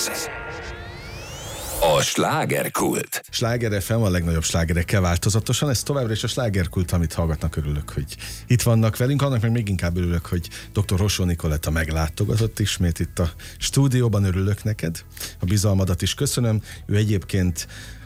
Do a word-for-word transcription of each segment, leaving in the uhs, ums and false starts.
A slágerkult. Sláger ef em, a legnagyobb slágerekkel változatosan. Ez továbbra is a slágerkult, amit hallgatnak. Örülök, hogy itt vannak velünk. Annak meg még inkább örülök, hogy doktor Hosó Nikoletta meglátogatott ismét itt a stúdióban. Örülök neked. A bizalmadat is köszönöm. Ő egyébként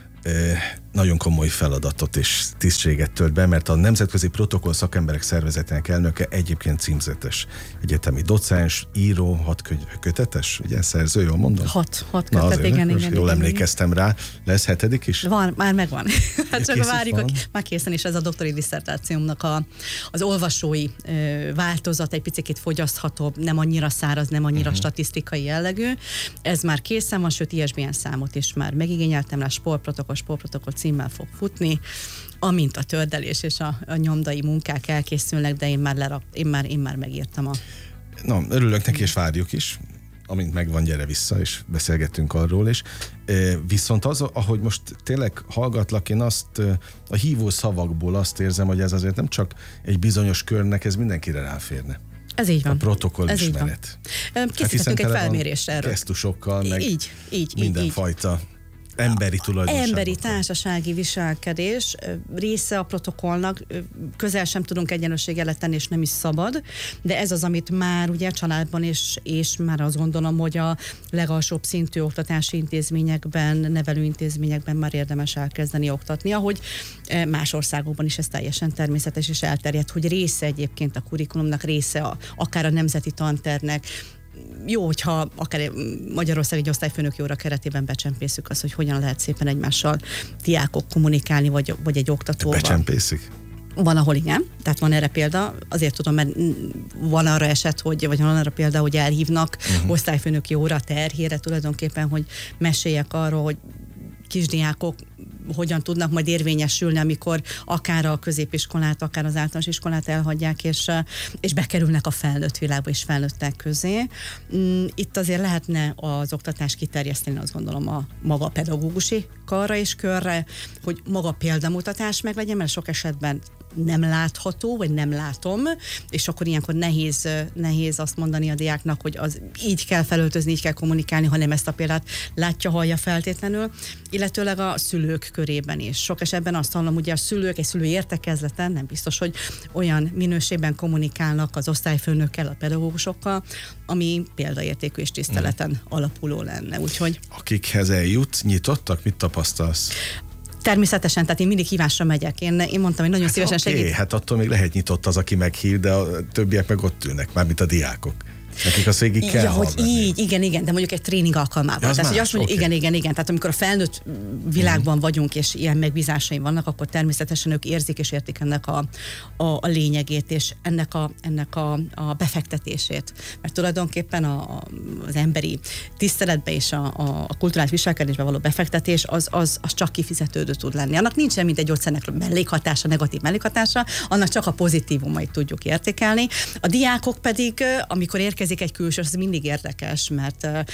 nagyon komoly feladatot és tisztséget tölt be, mert a Nemzetközi Protokoll Szakemberek Szervezetének elnöke, egyébként címzetes egyetemi docens, író, hat könyv, kötetes, ugye, szerző, jól mondom? Hat, hat kötet, azért, igen, igen, jól igen, emlékeztem igen. rá. Lesz hetedik is? Van, már megvan. Hát csak várjuk, van? Már készen is ez a doktori disszertációmnak a, az olvasói ö, változat, egy picit fogyaszthatóbb, nem annyira száraz, nem annyira uh-huh. statisztikai jellegű. Ez már készen van, sőt i es bé en számot is már megigényeltem, rá sportprotokoll, sportprotokoll címmel fog futni, amint a tördelés és a, a nyomdai munkák elkészülnek, de én már, lerap, én már, én már megírtam a... Na, örülök neki, és várjuk is. Amint megvan, gyere vissza, és beszélgettünk arról is. E, viszont az, ahogy most tényleg hallgatlak, én azt a hívó szavakból azt érzem, hogy ez azért nem csak egy bizonyos körnek, ez mindenkire ráférne. Ez így van. A protokoll ez ismeret. Készítettünk egy felmérést erről. Gesztusokkal, meg így, így, mindenfajta emberi tulajdonságok. Emberi társasági viselkedés része a protokollnak, közel sem tudunk egyenlőséget tenni, és nem is szabad, de ez az, amit már ugye családban és, és már azt gondolom, hogy a legalsóbb szintű oktatási intézményekben, nevelőintézményekben már érdemes elkezdeni oktatni, ahogy más országokban is ez teljesen természetes és elterjedt, hogy része egyébként a kurikulumnak, része a, akár a nemzeti tantervnek. Jó, hogyha akár Magyarország egy osztályfőnöki óra keretében becsempészük azt, hogy hogyan lehet szépen egymással diákok kommunikálni, vagy, vagy egy oktatóval. Becsempészik? Van, ahol igen, tehát van erre példa, azért tudom, mert van arra eset, hogy, vagy van arra példa, hogy elhívnak uh-huh. osztályfőnöki óra terhére tulajdonképpen, hogy meséljek arról, hogy kisdiákok hogyan tudnak majd érvényesülni, amikor akár a középiskolát, akár az általános iskolát elhagyják, és, és bekerülnek a felnőtt világba, és felnőttek közé. Itt azért lehetne az oktatást kiterjeszteni, azt gondolom, a maga pedagógusi karra és körre, hogy maga példamutatás meg legyen, mert sok esetben nem látható, vagy nem látom, és akkor ilyenkor nehéz, nehéz azt mondani a diáknak, hogy az így kell felöltözni, így kell kommunikálni, hanem ezt a példát látja, hallja feltétlenül, illetőleg a szülők körében is. Sok esetben azt hallom, hogy a szülők egy szülői értekezleten nem biztos, hogy olyan minőségben kommunikálnak az osztályfőnökkel, a pedagógusokkal, ami példaértékű és tiszteleten mm. alapuló lenne. Úgyhogy... Akikhez eljut, nyitottak? Mit tapasztalsz? Természetesen, tehát én mindig hívásra megyek. Én, én mondtam, hogy nagyon hát szívesen okay, segít. Hát attól még lehet nyitott az, aki meghív, de a többiek meg ott ülnek, mármint a diákok. Nekik azt végig kell ja, hogy hallgatni. így, igen, igen, de mondjuk egy tréning alkalmával. Ja, tehát, hogy azt mondjuk, okay. igen, igen, igen. Tehát amikor a felnőtt világban uh-huh. vagyunk, és ilyen megbízásaim vannak, akkor természetesen ők érzik és értik ennek a, a, a lényegét, és ennek a, ennek a, a befektetését. Mert tulajdonképpen a, az emberi tiszteletbe és a, a, a kulturális viselkedésbe való befektetés, az, az, az csak kifizetődő tud lenni. Annak nincsen, mint egy gyógyszernek mellékhatása, negatív mellékhatása, annak csak a pozitívumait tudjuk értékelni. A diákok pedig, amikor érkezik egy külső, ez mindig érdekes, mert uh,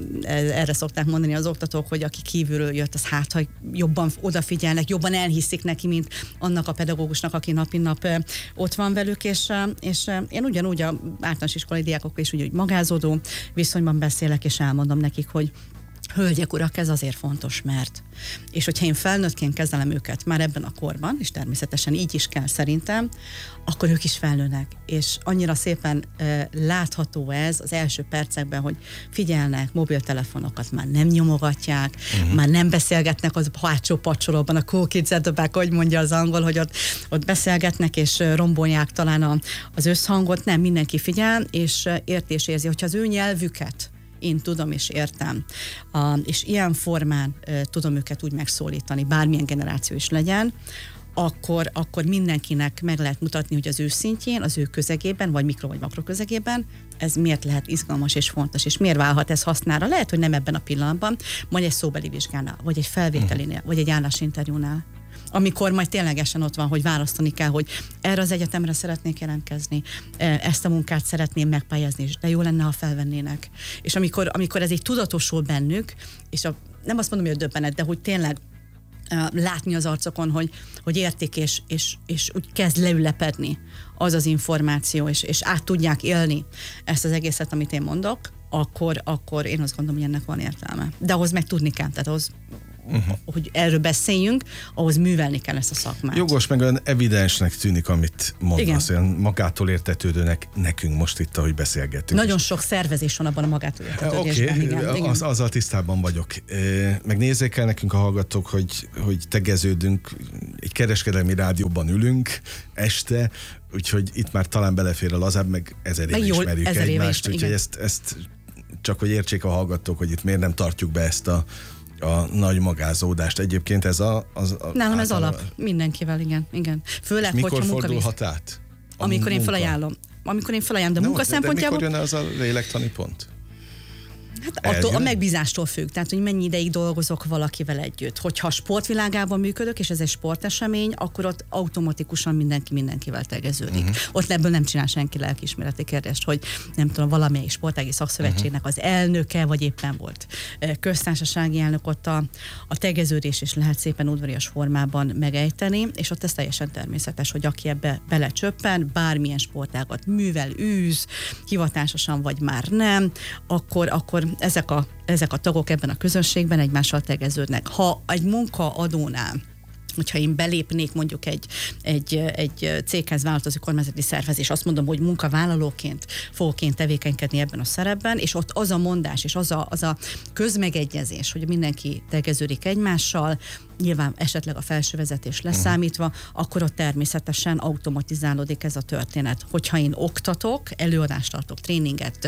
erre szokták mondani az oktatók, hogy aki kívülről jött, az hát, ha jobban odafigyelnek, jobban elhiszik neki, mint annak a pedagógusnak, aki nap mint nap uh, ott van velük, és, uh, és uh, én ugyanúgy a általános iskolai diákokkal is úgy, úgy magázódó viszonyban beszélek, és elmondom nekik, hogy hölgyek, urak, ez azért fontos, mert. És hogyha én felnőttként kezelem őket már ebben a korban, és természetesen így is kell szerintem, akkor ők is felnőnek. És annyira szépen e, látható ez az első percekben, hogy figyelnek, mobiltelefonokat már nem nyomogatják, uh-huh. már nem beszélgetnek az hátsó pacsolóban, a cool kids at the back, hogy mondja az angol, hogy ott, ott beszélgetnek, és rombolják talán a, az összhangot. Nem, mindenki figyel, és érti és érzi, hogyha az ő nyelvüket én tudom és értem, uh, és ilyen formán uh, tudom őket úgy megszólítani, bármilyen generáció is legyen, akkor, akkor mindenkinek meg lehet mutatni, hogy az ő szintjén, az ő közegében, vagy mikro vagy makro közegében, ez miért lehet izgalmas és fontos, és miért válhat ez hasznára. Lehet, hogy nem ebben a pillanatban, majd egy szóbeli vizsgánál, vagy egy felvételinél, vagy egy állásinterjúnál. Amikor majd ténylegesen ott van, hogy választani kell, hogy erre az egyetemre szeretnék jelentkezni, ezt a munkát szeretném megpályázni, de jó lenne, ha felvennének. És amikor, amikor ez így tudatosul bennük, és a, nem azt mondom, hogy a döbbenet, de hogy tényleg látni az arcokon, hogy, hogy értik, és, és, és úgy kezd leülepedni az az információ, és, és át tudják élni ezt az egészet, amit én mondok, akkor, akkor én azt gondolom, hogy ennek van értelme. De ahhoz meg tudni kell, tehát ahhoz Uh-huh. hogy erről beszéljünk, ahhoz művelni kell ezt a szakmát. Jogos, meg olyan evidensnek tűnik, amit mondasz, olyan magától értetődőnek nekünk most itt, ahogy beszélgetünk. Nagyon is. Sok szervezés van abban a magától értetődésben. Oké, okay. Az, azzal tisztában vagyok. Meg nézzék el nekünk a hallgatók, hogy, hogy tegeződünk, egy kereskedelmi rádióban ülünk este, úgyhogy itt már talán belefér a lazább, meg ezer éve ismerjük ezer egymást, éve, úgyhogy ezt, ezt csak hogy értsék a hallgatók, hogy itt miért nem tartjuk be ezt a a nagy magázódást. Egyébként ez a... Az, a Nálam ez alap. Mindenkivel, igen. igen. Főleg, mikor hogyha fordulhat át? Amikor munka? én felajánlom. Amikor én felajánlom, de no, munka de, szempontjából... De mikor jön az a lélektani pont? Hát attól, a megbízástól függ, tehát hogy mennyi ideig dolgozok valakivel együtt. Hogyha a sportvilágában működök, és ez egy sportesemény, akkor ott automatikusan mindenki mindenkivel tegeződik. Uh-huh. Ott ebből nem csinál senki lelkiismereti kérdést, hogy nem tudom, valamelyik sportági szakszövetségnek az elnöke, vagy éppen volt köztársasági elnök, ott a, a tegeződés is lehet szépen udvarias formában megejteni, és ott ez teljesen természetes, hogy aki ebbe belecsöppen, bármilyen sportágat művel, űz, hivatásosan vagy már nem, akkor, akkor ezek a, ezek a tagok ebben a közönségben egymással tegeződnek. Ha egy munkaadónál, hogyha én belépnék mondjuk egy, egy, egy céghez változó kormányzati szervez, és azt mondom, hogy munkavállalóként fogok én tevékenykedni ebben a szerepben, és ott az a mondás, és az a, az a közmegegyezés, hogy mindenki tegeződik egymással, nyilván esetleg a felső vezetés leszámítva, uh-huh. akkor ott természetesen automatizálódik ez a történet. Hogyha én oktatok, előadást tartok, tréninget,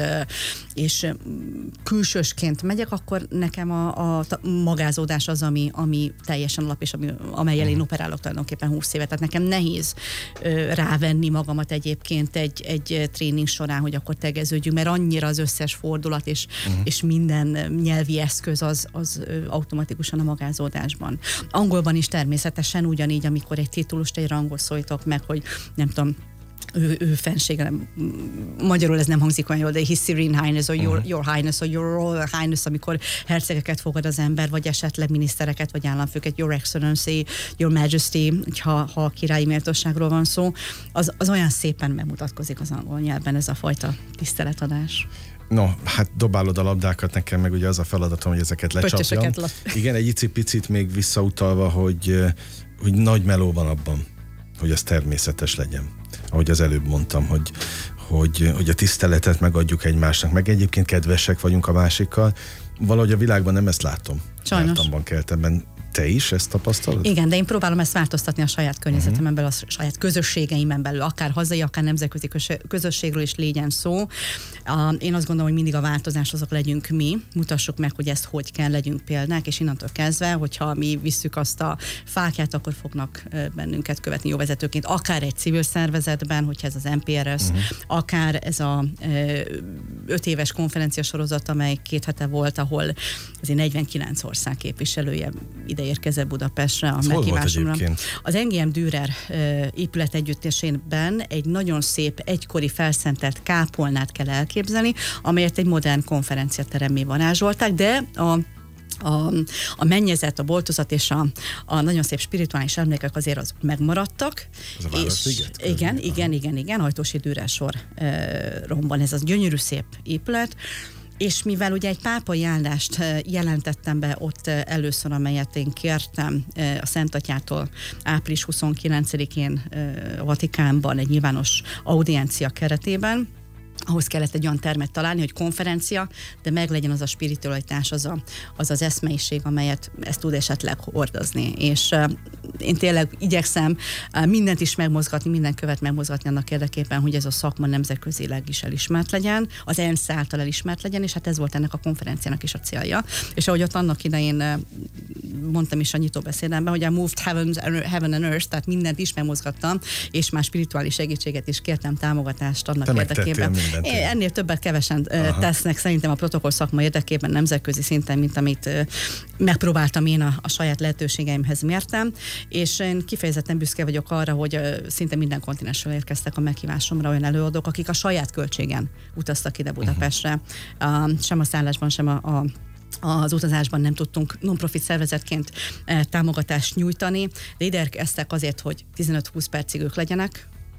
és külsősként megyek, akkor nekem a, a magázódás az, ami, ami teljesen alap, és ami, amelyel én operálok tulajdonképpen húsz évet. Tehát nekem nehéz rávenni magamat egyébként egy, egy tréning során, hogy akkor tegeződjünk, mert annyira az összes fordulat és, uh-huh. és minden nyelvi eszköz az, az automatikusan a magázódásban. Angolban is természetesen ugyanígy, amikor egy titulust, egy rangot szólítok meg, hogy nem tudom, ő, ő fensége, magyarul ez nem hangzik olyan jól, de His Serene Highness, or your, your Highness, or Your Royal Highness, amikor hercegeket fogad az ember, vagy esetleg minisztereket, vagy államfőket, Your Excellency, Your Majesty, ha, ha a királyi méltóságról van szó, az, az olyan szépen megmutatkozik az angol nyelven ez a fajta tiszteletadás. No, hát dobálod a labdákat, nekem meg ugye az a feladatom, hogy ezeket lecsapjam. Igen, egy icipicit még visszautalva, hogy, hogy nagy meló van abban, hogy ez természetes legyen. Ahogy az előbb mondtam, hogy, hogy, hogy a tiszteletet megadjuk egymásnak, meg egyébként kedvesek vagyunk a másikkal. Valahogy a világban nem ezt látom. Sajnos. Jártamban, keltemben. Te is ezt tapasztalod? Igen, de én próbálom ezt változtatni a saját környezetemen uh-huh. belül, a saját közösségeimen belül, akár hazai, akár nemzetközi közösségről is legyen szó. Én azt gondolom, hogy mindig a változás azok legyünk mi, mutassuk meg, hogy ezt hogy kell, legyünk példák, és innentől kezdve, hogyha mi visszük azt a fákját, akkor fognak bennünket követni jó vezetőként, akár egy civil szervezetben, hogyha ez az em pé er es, uh-huh. akár ez a öt éves konferencia sorozat, amely két hete volt, ahol azért negyvenkilenc ország képviselője ide érkezett Budapestre a meghívásomra. Az en gé em Dürer épület együttesében egy nagyon szép egykori felszentelt kápolnát kell elképzelni, amelyet egy modern konferenciateremmé varázsolták, de a A, a mennyezet, a boltozat és a, a nagyon szép spirituális emlékek azért azok megmaradtak. Az a Városliget? Igen, igen, igen, igen, Hajtósi Dürer soromban ez az gyönyörű szép épület. És mivel ugye egy pápai áldást jelentettem be ott először, amelyet én kértem a Szent Atyától április huszonkilencedikén a Vatikánban egy nyilvános audiencia keretében, ahhoz kellett egy olyan termet találni, hogy konferencia, de meglegyen az a spiritualitás, az a, az, az eszmeiség, amelyet ezt tud esetleg hordozni. És uh, én tényleg igyekszem uh, mindent is megmozgatni, minden követ megmozgatni annak érdekében, hogy ez a szakma nemzetközileg is elismert legyen, az ENSZ által elismert legyen, és hát ez volt ennek a konferenciának is a célja. És ahogy ott annak idején uh, mondtam is a nyitóbeszédemben, hogy I moved heaven, heaven and earth, tehát mindent is megmozgattam, és már spirituális segítséget is kértem, támogatást annak Te érdekében. É, ennél többet kevesen Aha. tesznek szerintem a protokoll szakma érdekében nemzetközi szinten, mint amit megpróbáltam én a, a saját lehetőségeimhez mértem, és én kifejezetten büszke vagyok arra, hogy szinte minden kontinensről érkeztek a meghívásomra olyan előadók, akik a saját költségen utaztak ide Budapestre. Uh-huh. Sem a szállásban, sem a, a az utazásban nem tudtunk non-profit szervezetként támogatást nyújtani, de ide érkeztek azért, hogy tizenöt-húsz percig ők legyenek,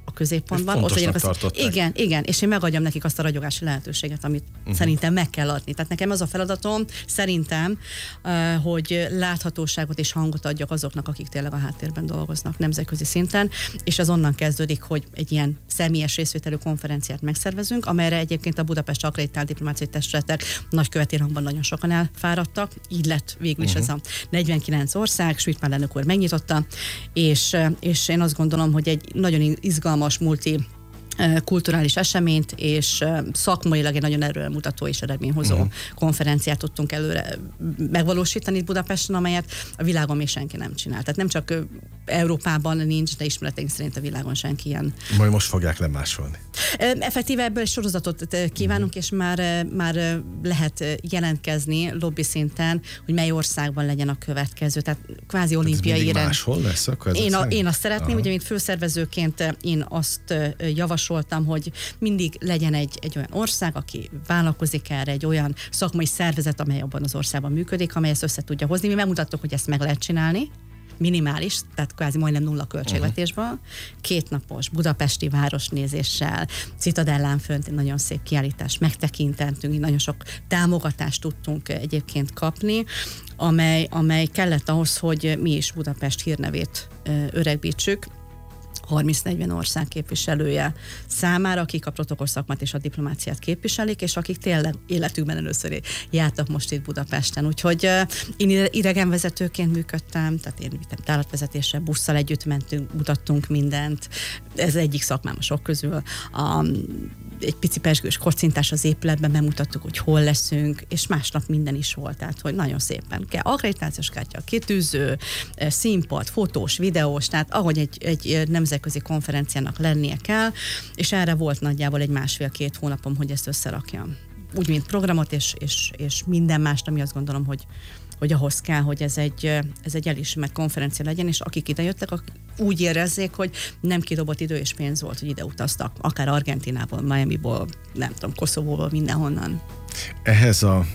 a középpontban. Ott legyenek az, igen, igen, és én megadjam nekik azt a ragyogási lehetőséget, amit uh-huh. szerintem meg kell adni. Tehát nekem az a feladatom, szerintem, uh, hogy láthatóságot és hangot adjak azoknak, akik tényleg a háttérben dolgoznak nemzetközi szinten, és az onnan kezdődik, hogy egy ilyen személyes részvételű konferenciát megszervezünk, amelyre egyébként a Budapest akreditált diplomáciai testületek nagyköveti rangban nagyon sokan elfáradtak. Így lett végül is uh-huh. ez a negyvenkilenc ország, Schmidt elnök úr megnyitotta, és, és én azt gondolom, hogy egy nagyon izgalmas multi kulturális eseményt, és szakmailag egy nagyon erőmutató és eredményhozó uh-huh. konferenciát tudtunk előre megvalósítani itt Budapesten, amelyet a világon még senki nem csinál. Tehát nem csak Európában nincs, de ismereteink szerint a világon senki ilyen. Majd most fogják lemásolni. Effektíve ebből egy sorozatot kívánunk, uh-huh. és már, már lehet jelentkezni lobby szinten, hogy mely országban legyen a következő. Tehát kvázi olimpiai rend. Máshol lesz? Akkor én, a, én azt szeretném, Aha. ugye mint főszervezőként én azt javasoltam, hogy mindig legyen egy, egy olyan ország, aki vállalkozik erre, egy olyan szakmai szervezet, amely abban az országban működik, amely ezt össze tudja hozni. Mi megmutattuk, hogy ezt meg lehet csinálni, minimális, tehát kvázi majdnem nulla költségvetésben, uh-huh. kétnapos budapesti városnézéssel, Citadellán fönt egy nagyon szép kiállítást megtekintentünk, nagyon sok támogatást tudtunk egyébként kapni, amely, amely kellett ahhoz, hogy mi is Budapest hírnevét öregbítsük, harminc-negyven ország képviselője számára, akik a protokoll szakmát és a diplomáciát képviselik, és akik tényleg életükben először jártak most itt Budapesten. Úgyhogy én idegenvezetőként működtem, tehát én vittem tárlatvezetésre, busszal együtt mentünk, mutattunk mindent. Ez egyik szakmám a sok közül. A, egy pici pezsgős kocintás az épületben, bemutattuk, hogy hol leszünk, és másnap minden is volt, tehát hogy nagyon szépen kell. Akkreditációs kártya, kitűző, színpad, fotós, videós, tehát ahogy egy, egy nemzetközi konferenciának lennie kell, és erre volt nagyjából egy másfél-két hónapom, hogy ezt összerakjam. Úgy, mint programot, és, és, és minden mást, ami azt gondolom, hogy hogy ahhoz kell, hogy ez egy, ez egy elismert konferencia legyen, és akik idejöttek, akik úgy érezzék, hogy nem kidobott idő és pénz volt, hogy ide utaztak, akár Argentinából, Miamiból, nem tudom, Koszovóból, mindenhonnan. Ehhez a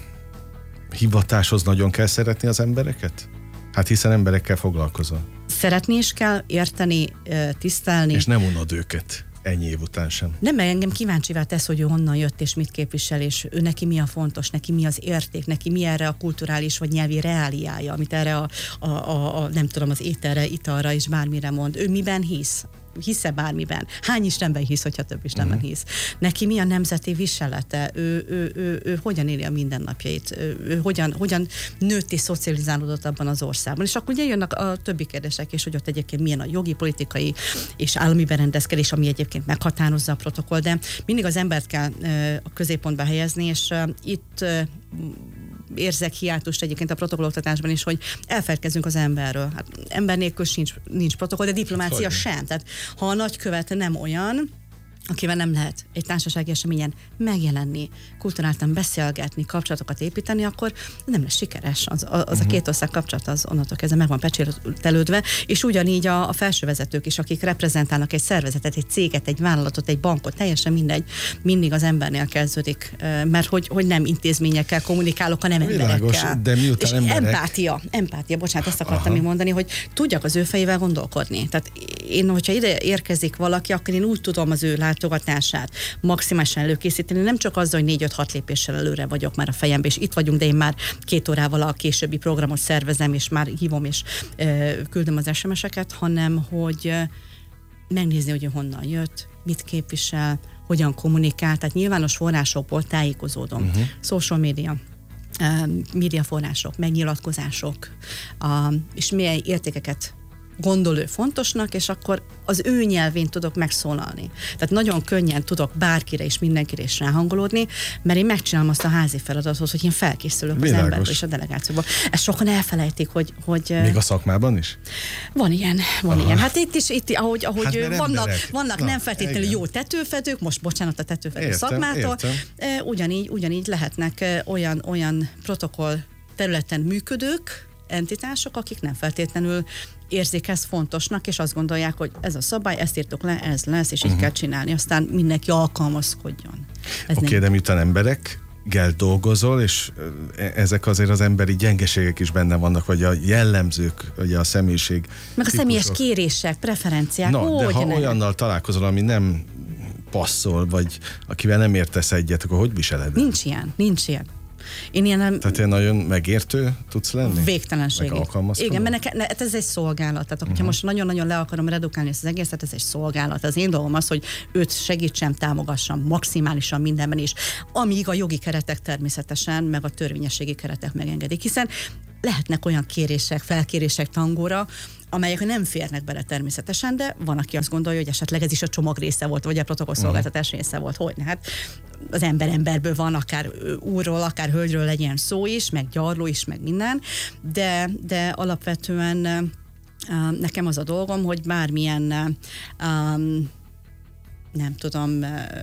hivatáshoz nagyon kell szeretni az embereket? Hát hiszen emberekkel foglalkozol. Szeretni is kell, érteni, tisztelni. És nem unod őket. Ennyi év után sem. Nem, mert engem kíváncsivá tesz, hogy ő honnan jött és mit képvisel, és ő neki mi a fontos, neki mi az érték, neki mi erre a kulturális vagy nyelvi reáliája, amit erre a, a, a, a nem tudom, az ételre, italra és bármire mond. Ő miben hisz? Hisz-e bármiben? Hány Istenben hisz, hogyha több Istenben uh-huh. hisz? Neki mi a nemzeti viselete? Ő, ő, ő, ő hogyan éli a mindennapjait? Ő, ő hogyan, hogyan nőtt és szocializálódott abban az országban? És akkor ugye jönnek a többi kérdések, és hogy ott egyébként milyen a jogi, politikai és állami berendezkedés, ami egyébként meghatározza a protokoll, de mindig az embert kell a középpontba helyezni, és itt érzek hiátust egyébként a protokolloktatásban is, hogy elfeledkezzünk az emberről. Hát ember nélkül sincs, nincs protokoll, de diplomácia hát, sem. Tehát ha a nagykövet nem olyan, akivel nem lehet egy társasági eseményen megjelenni, kulturáltan beszélgetni, kapcsolatokat építeni, akkor nem lesz sikeres. Az, az uh-huh. a két ország kapcsolat az onnantól kezdve meg van pecsételődve, és ugyanígy a, a felsővezetők is, akik reprezentálnak egy szervezetet, egy céget, egy vállalatot, egy bankot, teljesen mindegy, mindig az embernél kezdődik, mert hogy, hogy nem intézményekkel kommunikálok, hanem Világos, emberekkel. De miután és emberek... empátia, empátia, bocsánat, ezt akartam még mondani, hogy tudjak az ő fejével gondolkodni. Tehát én, hogyha ide érkezik valaki, akkor én úgy tudom az ő látogatását maximálisan előkészíteni, nem csak azzal, hogy négy-öt-hat lépéssel előre vagyok már a fejemben, és itt vagyunk, de én már két órával a későbbi programot szervezem, és már hívom, és e, küldöm az es em es-eket, hanem hogy e, megnézni, hogy honnan jött, mit képvisel, hogyan kommunikál, tehát nyilvános forrásokból tájékozódom. Uh-huh. Social media, e, médiaforrások, megnyilatkozások, a, és milyen értékeket gondol ő fontosnak, és akkor az ő nyelvén tudok megszólalni. Tehát nagyon könnyen tudok bárkire és mindenkire is ráhangolódni, mert én megcsinálom azt a házi feladatot, hogy én felkészülök Világos. Az emberből és a delegációból. Ezt sokan elfelejtik, hogy... hogy még a szakmában is? Van ilyen, van Aha. ilyen. Hát itt is, itt, ahogy, ahogy hát vannak, vannak Na, nem feltétlenül igen. jó tetőfedők, most bocsánat a tetőfedő értem, szakmától, értem. Ugyanígy, ugyanígy lehetnek olyan, olyan protokoll területen működők, entitások, akik nem feltétlenül érzik ezt fontosnak, és azt gondolják, hogy ez a szabály, ezt írtok le, ez lesz, és uh-huh. így kell csinálni, aztán mindenki alkalmazkodjon. Oké, okay, de miután emberek, dolgozol, és ezek azért az emberi gyengeségek is benne vannak, vagy a jellemzők, vagy a személyiség. Meg a személyes kérések, preferenciák. Na, Ó, de ha ne. olyannal találkozol, ami nem passzol, vagy akivel nem értesz egyet, akkor hogy viseled? Nincs ilyen, nincs ilyen. Én ilyen nem... Tehát én nagyon megértő tudsz lenni? Végtelenségig. Alkalmazkodó? Igen, mert ne, ez egy szolgálat. Tehát, hogyha uh-huh. most nagyon-nagyon le akarom redukálni ezt az egészet, ez egy szolgálat. Az én dolgom az, hogy őt segítsem, támogassam maximálisan mindenben is, amíg a jogi keretek természetesen, meg a törvényességi keretek megengedik. Hiszen lehetnek olyan kérések, felkérések tangóra, amelyek nem férnek bele természetesen, de van, aki azt gondolja, hogy esetleg ez is a csomag része volt, vagy a protokollszolgáltatás része volt. Hogy hát az ember emberből van, akár úrról, akár hölgyről legyen szó is, meg gyarló is, meg minden, de, de alapvetően nekem az a dolgom, hogy bármilyen um, nem tudom,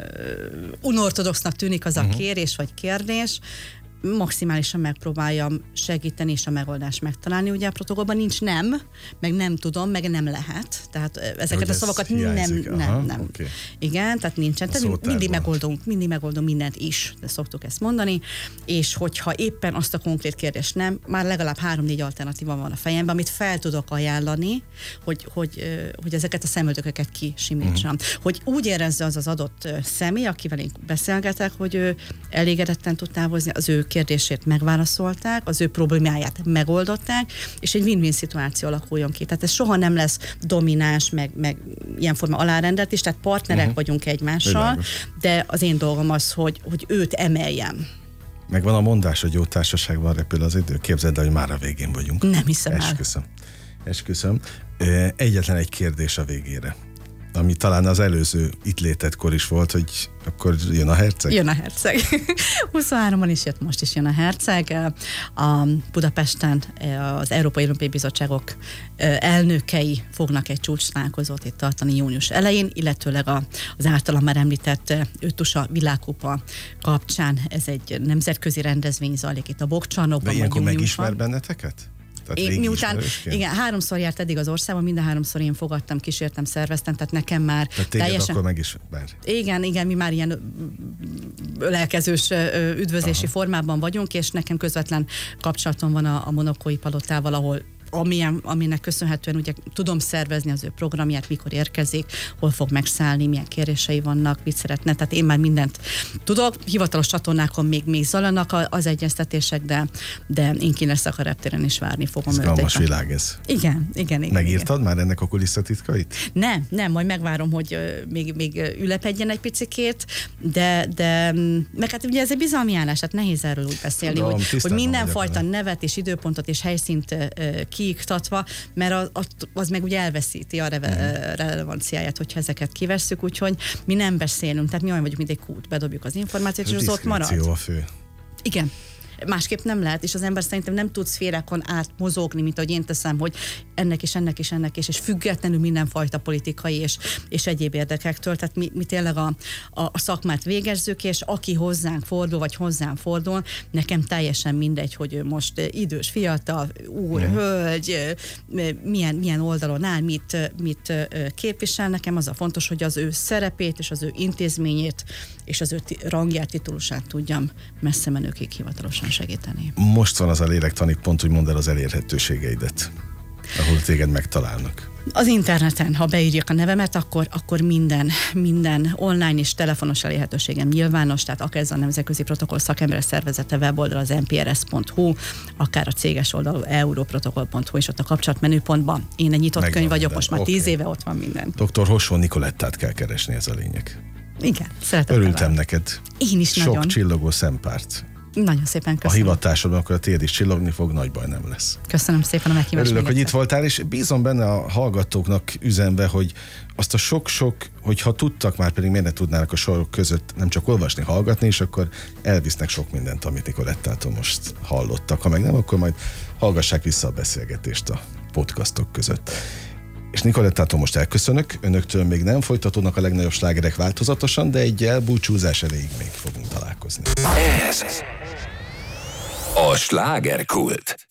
unortodoxnak tűnik az a kérés vagy kérdés, maximálisan megpróbáljam segíteni és a megoldást megtalálni. Ugye a protokollban nincs nem, meg nem tudom, meg nem lehet. Tehát ezeket hogy a szavakat nem, nem, Aha, nem. Okay. Igen, tehát nincsen. Tehát mindig megoldunk, mindig megoldunk mindent is, de szoktuk ezt mondani, és hogyha éppen azt a konkrét kérdést nem, már legalább három-négy alternatíva van a fejemben, amit fel tudok ajánlani, hogy, hogy, hogy ezeket a szemöldököket kisimítsam. Uh-huh. Hogy úgy érezze az az adott személy, akivel én beszélgetek, hogy ő elégedetten tud távozni, az ő kérdését megválaszolták, az ő problémáját megoldották, és egy win-win szituáció alakuljon ki. Tehát ez soha nem lesz domináns, meg, meg ilyen forma alárendelt is, tehát partnerek uh-huh. vagyunk egymással, Világos. De az én dolgom az, hogy, hogy őt emeljem. Megvan a mondás, hogy jó társaságban repül az idő. Képzeld el, hogy már a végén vagyunk. Nem hiszem el. Esküszöm. Esküszöm. Egyetlen egy kérdés a végére, ami talán az előző itt létetkor is volt, hogy akkor jön a herceg? Jön a herceg. huszonháromban is jött, most is jön a herceg. A Budapesten az Európai Olimpiai Bizottságok elnökei fognak egy csúcstalálkozót itt tartani június elején, illetőleg az általam már említett ötusa világkupa kapcsán. Ez egy nemzetközi rendezvény zajlik itt a Bokcsarnokban. De ilyenkor megismer benneteket? Én, miután, igen, háromszor járt eddig az országban, minden háromszor én fogadtam, kísértem, szerveztem, tehát nekem már tehát teljesen... akkor meg is bár. Igen, igen, mi már ilyen ölelkezős üdvözlési Aha. formában vagyunk, és nekem közvetlen kapcsolatom van a, a Monokói palotával, ahol amilyen, aminek köszönhetően ugye tudom szervezni az ő programját, mikor érkezik, hol fog megszállni, milyen kérései vannak, mit szeretne. Tehát én már mindent tudok. Hivatalos csatornákon még, még zajlanak az egyeztetések, de, de én ki leszek a reptéren is várni fogom őt. Izgalmas világ ez. Igen, igen, igen. Megírtad igen. már ennek a kulisszatitkait? Nem, nem, majd megvárom, hogy uh, még, még ülepedjen egy picikét, de, de meg hát ugye ez egy bizalmi állás, tehát nehéz erről úgy beszélni, Tudom, hogy, hogy mindenfajta nevet és időpontot és helyszínt uh, kiiktatva, mert az, az, az meg ugye elveszíti a reve, mm. relevanciáját, hogyha ezeket kivesszük, úgyhogy mi nem beszélünk, tehát mi olyan vagyunk, mint egy kút, bedobjuk az információt, és az ott marad. A fő. Igen. Másképp nem lehet, és az ember szerintem nem tud szférákon átmozogni, mint ahogy én teszem, hogy ennek és ennek és ennek és, és függetlenül mindenfajta politikai és, és egyéb érdekektől, tehát mi, mi tényleg a, a, a szakmát végezzük, és aki hozzánk fordul, vagy hozzám fordul, nekem teljesen mindegy, hogy ő most idős, fiatal, úr, mm. hölgy, milyen, milyen oldalon áll, mit, mit képvisel, nekem az a fontos, hogy az ő szerepét és az ő intézményét és az ő rangját, titulusát tudjam messze menőkig hivatalosan segíteni. Most van az a lélektani pont, hogy mondd el az elérhetőségeidet, ahol téged megtalálnak. Az interneten, ha beírják a nevemet, akkor, akkor minden, minden online és telefonos elérhetőségem nyilvános, tehát akár ez a Nemzetközi Protokoll Szakemberek Szervezete weboldal az en pé er es pont hú, akár a céges oldalú europrotokoll pont hú és ott a kapcsolatmenüpontban. Én egy nyitott Megvan könyv vagyok, minden. Most már okay. tíz éve ott van minden. doktor Hossó Nikolettát kell keresni, ez a lényeg. Igen, szeretem. Örültem neked. Én is Sok nagyon. Sok csillogó szempárt. Nagyon szépen köszönöm. A hivatásodban, akkor a tiéd is csillogni fog, nagy baj nem lesz. Köszönöm szépen a meghívást. Örülök, hogy itt voltál, és bízom benne a hallgatóknak üzenve, hogy azt a sok-sok, hogyha tudtak már, pedig miért ne tudnának a sorok között nem csak olvasni, hallgatni, és akkor elvisznek sok mindent, amit Nikolettától most hallottak. Ha meg nem, akkor majd hallgassák vissza a beszélgetést a podcastok között. És Nikolettától most elköszönök, önöktől még nem folytatódnak a legnagyobb slágerek változatosan, de egy elbúcsúzás elejéig még fogunk találkozni. Ez a slágerkult.